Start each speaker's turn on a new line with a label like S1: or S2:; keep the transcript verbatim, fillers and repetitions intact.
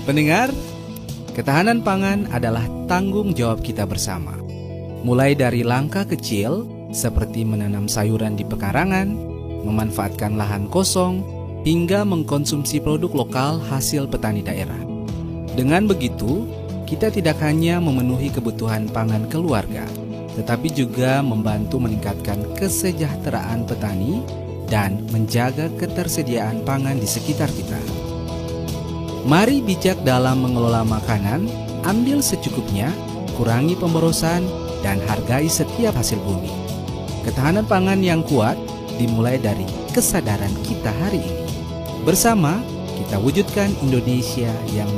S1: Pendengar, ketahanan pangan adalah tanggung jawab kita bersama. Mulai dari langkah kecil seperti menanam sayuran di pekarangan, memanfaatkan lahan kosong, hingga mengkonsumsi produk lokal hasil petani daerah. Dengan begitu, kita tidak hanya memenuhi kebutuhan pangan keluarga, tetapi juga membantu meningkatkan kesejahteraan petani dan menjaga ketersediaan pangan di sekitar kita. Mari bijak dalam mengelola makanan, ambil secukupnya, kurangi pemborosan, dan hargai setiap hasil bumi. Ketahanan pangan yang kuat dimulai dari kesadaran kita hari ini. Bersama, kita wujudkan Indonesia yang